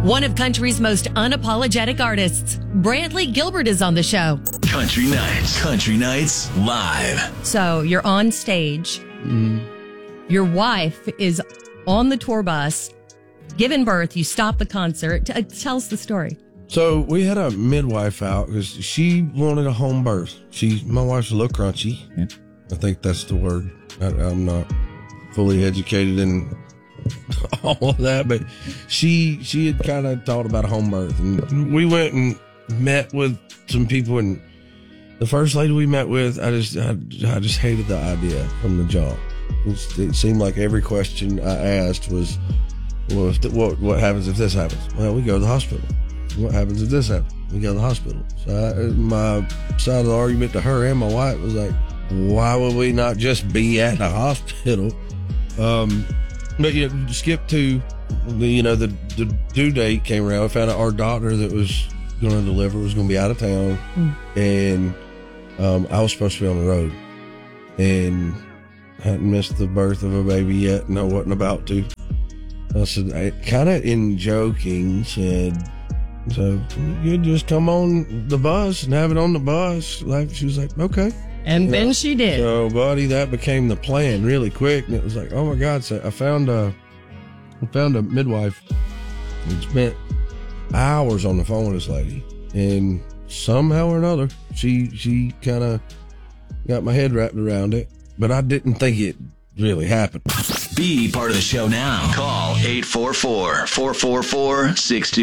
One of country's most unapologetic artists, Brantley Gilbert, is on the show. Country Nights Live. So you're on stage. Your wife is on the tour bus, giving birth. You stop the concert. Tell us the story. So we had a midwife out because she wanted a home birth. My wife's a little crunchy. I think that's the word. I'm not fully educated in all of that, but she had kind of thought about a home birth, and we went and met with some people, and the first lady we met with, I just hated the idea from the jump. It seemed like every question I asked was, well, what happens if this happens? Well, we go to the hospital. What happens if this happens? We go to the hospital. So my side of the argument to her and my wife was like, why would we not just be at the hospital? But skip to the due date came around. We found out our doctor that was going to deliver was going to be out of town, and I was supposed to be on the road, and hadn't missed the birth of a baby yet, and I wasn't about to. I said, kind of in joking, said, so you just come on the bus and have it on the bus. Like, she was like, okay. And then she did. So, buddy, that became the plan really quick. And it was like, oh my God. So I found a midwife and spent hours on the phone with this lady. And somehow or another, she kind of got my head wrapped around it. But I didn't think it really happened. Be part of the show now. Call 844-444-62